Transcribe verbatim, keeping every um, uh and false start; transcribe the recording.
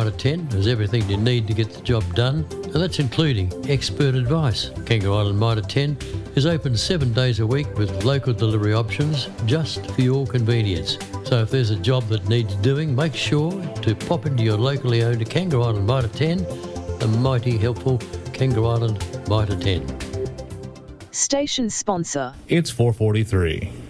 Mitre ten has everything you need to get the job done, and that's including expert advice. Kangaroo Island Mitre ten is open seven days a week with local delivery options just for your convenience. So if there's a job that needs doing, make sure to pop into your locally owned Kangaroo Island Mitre ten, a mighty helpful Kangaroo Island Mitre ten. Station sponsor. It's four forty-three.